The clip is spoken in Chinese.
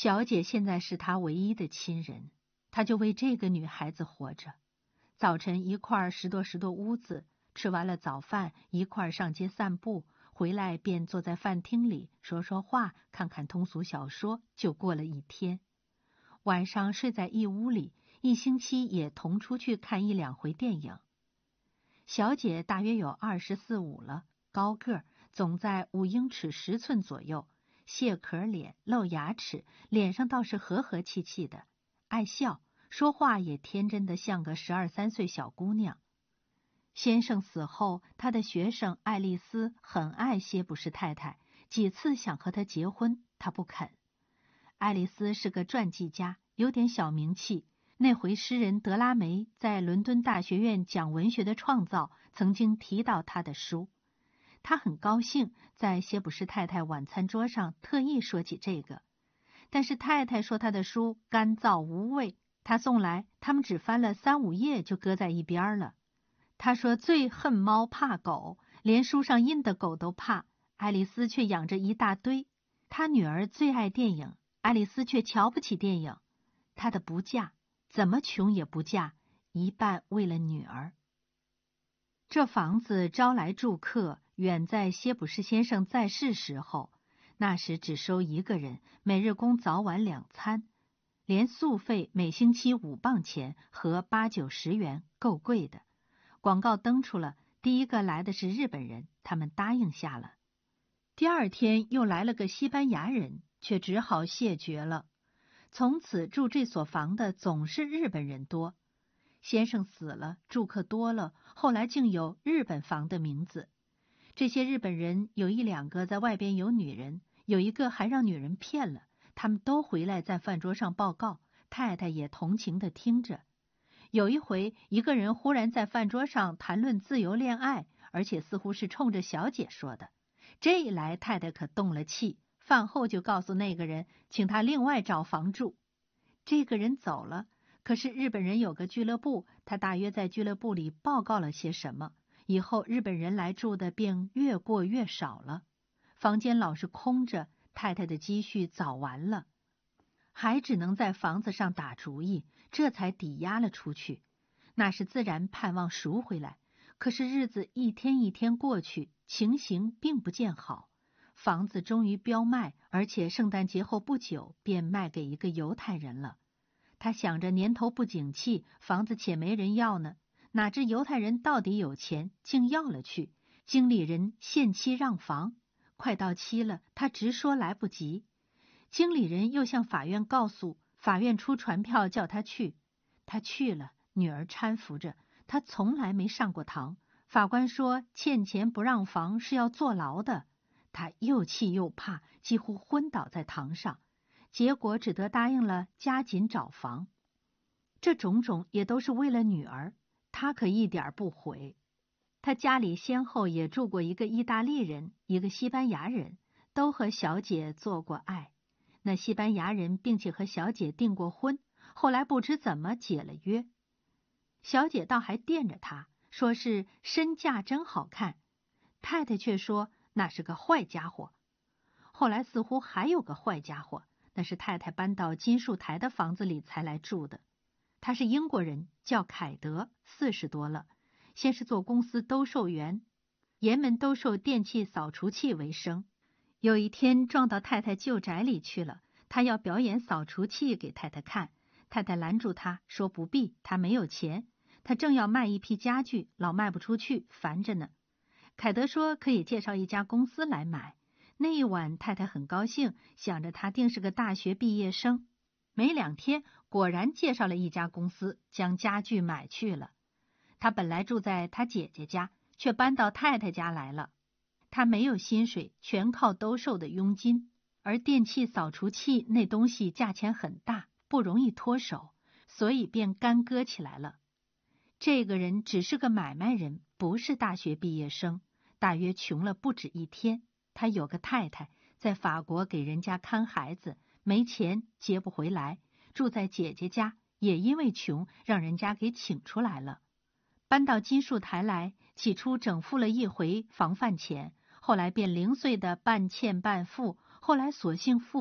小姐现在是他唯一的亲人，他就为这个女孩子活着。早晨一块拾掇屋子，吃完了早饭一块上街散步，回来便坐在饭厅里说说话，看看通俗小说，就过了一天。晚上睡在一屋里，一星期也同出去看1、2回电影。小姐大约有24、25了，高个儿，总在5英尺10寸左右，蟹壳脸，露牙齿，脸上倒是和和气气的，爱笑，说话也天真的像个12、13岁小姑娘。先生死后，他的学生爱丽丝很爱谢普士太太，几次想和她结婚，她不肯。爱丽丝是个传记家，有点小名气。那回诗人德拉梅在伦敦大学院讲文学的创造，曾经提到他的书。他很高兴在谢普士太太晚餐桌上特意说起这个，但是太太说他的书干燥无味，他送来他们只翻了3、5页就搁在一边了。他说最恨猫怕狗，连书上印的狗都怕，爱丽丝却养着一大堆。他女儿最爱电影，爱丽丝却瞧不起电影。她的不嫁，怎么穷也不嫁，一半为了女儿。这房子招来住客，远在谢普士先生在世时候，那时只收1个人，每日供早晚2餐，连宿费每星期5磅钱和8、9、10元，够贵的。广告登出了，第一个来的是日本人，他们答应下了。第2天又来了个西班牙人，却只好谢绝了。从此住这所房的总是日本人多。先生死了，住客多了，后来竟有日本房的名字。这些日本人有1、2个在外边有女人，有一个还让女人骗了，他们都回来在饭桌上报告，太太也同情地听着。有一回，一个人忽然在饭桌上谈论自由恋爱，而且似乎是冲着小姐说的。这一来，太太可动了气，饭后就告诉那个人，请他另外找房住。这个人走了，可是日本人有个俱乐部，他大约在俱乐部里报告了些什么，以后日本人来住的便越过越少了，房间老是空着，太太的积蓄早完了，还只能在房子上打主意，这才抵押了出去。那是自然盼望赎回来，可是日子一天一天过去，情形并不见好。房子终于标卖，而且圣诞节后不久便卖给一个犹太人了。他想着年头不景气，房子且没人要呢，哪知犹太人到底有钱，竟要了去。经理人限期让房，快到期了，他直说来不及。经理人又向法院告诉，法院出传票叫他去。他去了，女儿搀扶着，他从来没上过堂。法官说欠钱不让房是要坐牢的。他又气又怕，几乎昏倒在堂上，结果只得答应了加紧找房。这种种也都是为了女儿，他可一点不悔。他家里先后也住过一个意大利人，一个西班牙人，都和小姐做过爱。那西班牙人并且和小姐订过婚，后来不知怎么解了约。小姐倒还惦着他，说是身价真好看，太太却说那是个坏家伙。后来似乎还有个坏家伙，那是太太搬到金树台的房子里才来住的。他是英国人，叫凯德，40多了，先是做公司兜售员，爷们兜售电器扫除器为生。有一天撞到太太旧宅里去了，他要表演扫除器给太太看，太太拦住他说不必，他没有钱。他正要卖一批家具，老卖不出去，烦着呢。凯德说可以介绍一家公司来买。那一晚太太很高兴，想着他定是个大学毕业生。没2天，果然介绍了一家公司，将家具买去了。他本来住在他姐姐家，却搬到太太家来了。他没有薪水，全靠兜售的佣金，而电器扫除器那东西价钱很大，不容易脱手，所以便干戈起来了。这个人只是个买卖人，不是大学毕业生，大约穷了不止1天。他有个太太，在法国给人家看孩子，没钱接不回来，住在姐姐家，也因为穷，让人家给请出来了。搬到金树台来，起初整付了1回房饭钱，后来便零碎的半欠半付，后来索性付